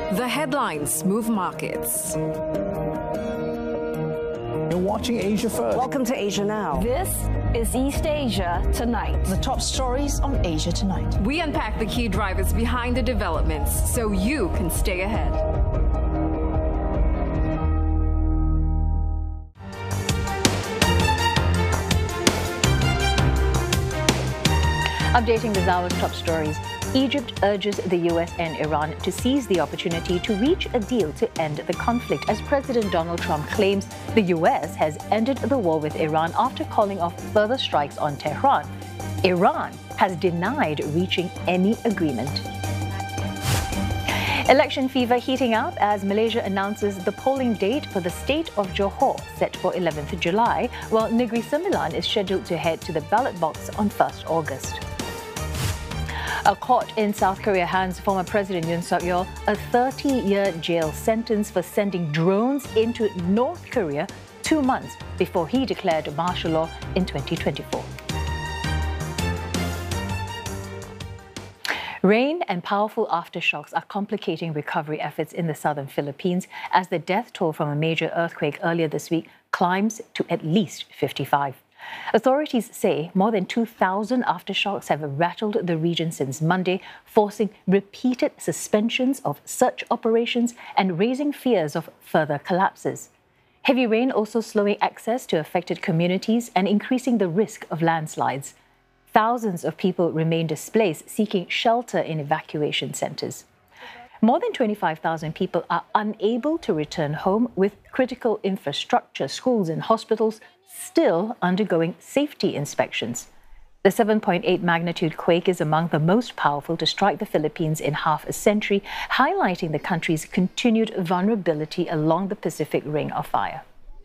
The headlines move markets. You're watching Asia First. Welcome to Asia Now. This is East Asia Tonight. The top stories on Asia Tonight. We unpack the key drivers behind the developments so you can stay ahead. Updating this hour's top stories. Egypt urges the US and Iran to seize the opportunity to reach a deal to end the conflict as President Donald Trump claims the US has ended the war with Iran after calling off further strikes on Tehran. Iran has denied reaching any agreement. Election fever heating up as Malaysia announces the polling date for the state of Johor set for 11th July, while Negeri Sembilan is scheduled to head to the ballot box on 1st August. A court in South Korea hands former President Yoon Suk-yeol a 30-year jail sentence for sending drones into North Korea 2 months before he declared martial law in 2024. Rain and powerful aftershocks are complicating recovery efforts in the southern Philippines as the death toll from a major earthquake earlier this week climbs to at least 55. Authorities say more than 2,000 aftershocks have rattled the region since Monday, forcing repeated suspensions of search operations and raising fears of further collapses. Heavy rain also slowing access to affected communities and increasing the risk of landslides. Thousands of people remain displaced, seeking shelter in evacuation centres. More than 25,000 people are unable to return home, with critical infrastructure, schools and hospitals still undergoing safety inspections. The 7.8 magnitude quake is among the most powerful to strike the Philippines in half a century, highlighting the country's continued vulnerability along the Pacific Ring of Fire.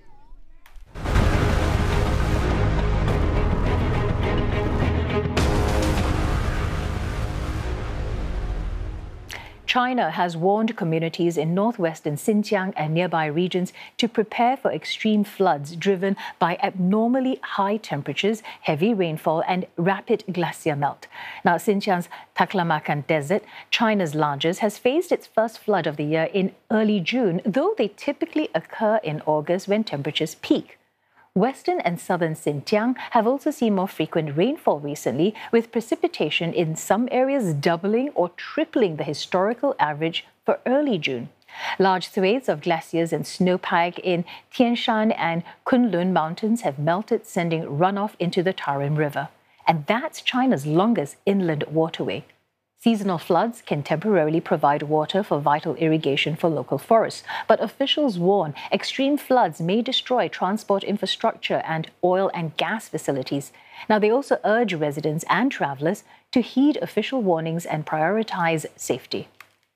China has warned communities in northwestern Xinjiang and nearby regions to prepare for extreme floods driven by abnormally high temperatures, heavy rainfall and rapid glacier melt. Now, Xinjiang's Taklamakan Desert, China's largest, has faced its first flood of the year in early June, though they typically occur in August when temperatures peak. Western and southern Xinjiang have also seen more frequent rainfall recently, with precipitation in some areas doubling or tripling the historical average for early June. Large swathes of glaciers and snowpack in Tian Shan and Kunlun mountains have melted, sending runoff into the Tarim River. And that's China's longest inland waterway. Seasonal floods can temporarily provide water for vital irrigation for local forests, but officials warn extreme floods may destroy transport infrastructure and oil and gas facilities. Now, they also urge residents and travelers to heed official warnings and prioritize safety.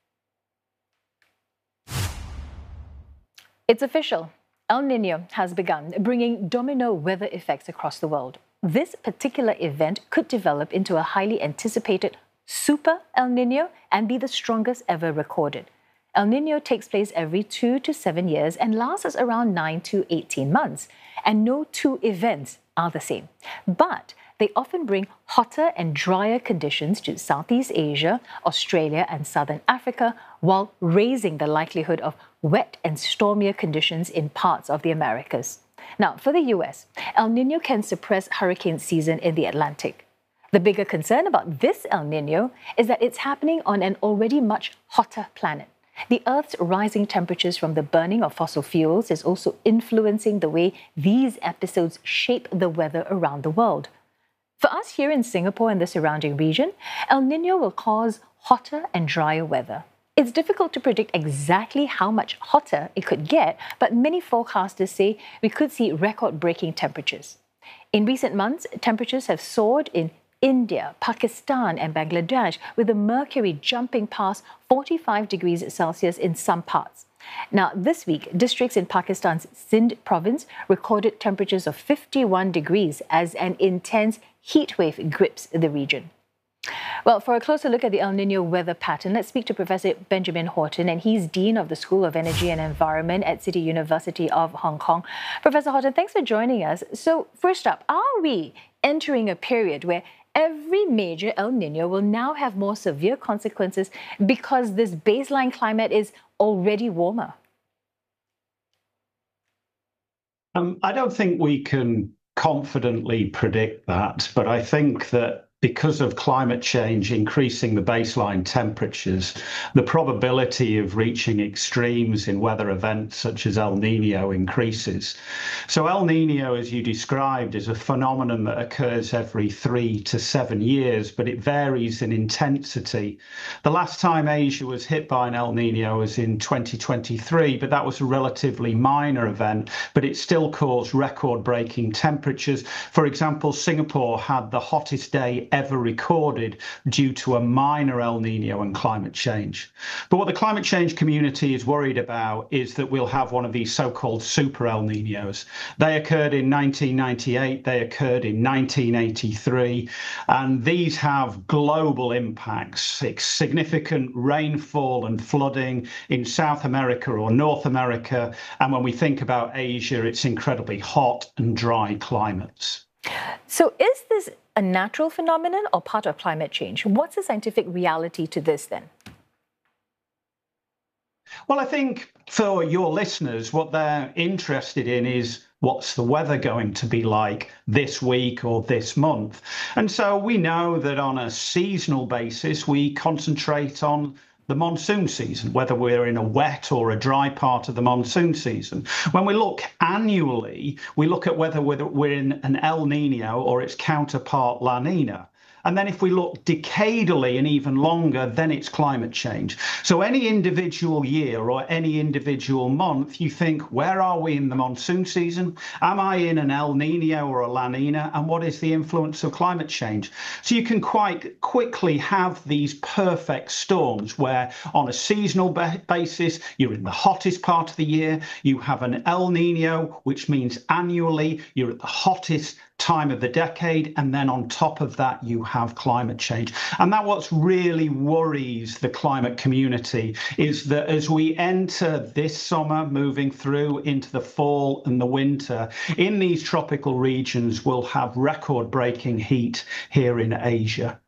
It's official. El Niño has begun, bringing domino weather effects across the world. This particular event could develop into a highly anticipated Super El Niño and be the strongest ever recorded. El Niño takes place every 2 to 7 years and lasts around 9 to 18 months. And no two events are the same. But they often bring hotter and drier conditions to Southeast Asia, Australia and Southern Africa, while raising the likelihood of wet and stormier conditions in parts of the Americas. Now, for the US, El Niño can suppress hurricane season in the Atlantic. The bigger concern about this El Niño is that it's happening on an already much hotter planet. The Earth's rising temperatures from the burning of fossil fuels is also influencing the way these episodes shape the weather around the world. For us here in Singapore and the surrounding region, El Niño will cause hotter and drier weather. It's difficult to predict exactly how much hotter it could get, but many forecasters say we could see record-breaking temperatures. In recent months, temperatures have soared in India, Pakistan and Bangladesh, with the mercury jumping past 45 degrees Celsius in some parts. Now, this week, districts in Pakistan's Sindh province recorded temperatures of 51 degrees as an intense heat wave grips the region. Well, for a closer look at the El Niño weather pattern, let's speak to Professor Benjamin Horton, and he's Dean of the School of Energy and Environment at City University of Hong Kong. Professor Horton, thanks for joining us. So, first up, are we entering a period where every major El Nino will now have more severe consequences because this baseline climate is already warmer? I don't think we can confidently predict that, but I think that because of climate change increasing the baseline temperatures, the probability of reaching extremes in weather events such as El Nino increases. So El Nino, as you described, is a phenomenon that occurs every 3 to 7 years, but it varies in intensity. The last time Asia was hit by an El Nino was in 2023, but that was a relatively minor event, but it still caused record-breaking temperatures. For example, Singapore had the hottest day ever recorded due to a minor El Nino and climate change. But what the climate change community is worried about is that we'll have one of these so-called super El Ninos. They occurred in 1998, they occurred in 1983, and these have global impacts, significant rainfall and flooding in South America or North America. And when we think about Asia, it's incredibly hot and dry climates. So is this a natural phenomenon or part of climate change? What's the scientific reality to this then? Well, I think for your listeners, what they're interested in is what's the weather going to be like this week or this month? And so we know that on a seasonal basis, we concentrate on the monsoon season, whether we're in a wet or a dry part of the monsoon season. When we look annually, we look at whether we're in an El Nino or its counterpart La Nina. And then if we look decadally and even longer, then it's climate change. So any individual year or any individual month, you think, where are we in the monsoon season? Am I in an El Nino or a La Nina? And what is the influence of climate change? So you can quite quickly have these perfect storms where on a seasonal basis, you're in the hottest part of the year. You have an El Nino, which means annually you're at the hottest time of the decade, and then on top of that you have climate change. And that what really worries the climate community is that as we enter this summer, moving through into the fall and the winter, in these tropical regions we'll have record-breaking heat here in Asia.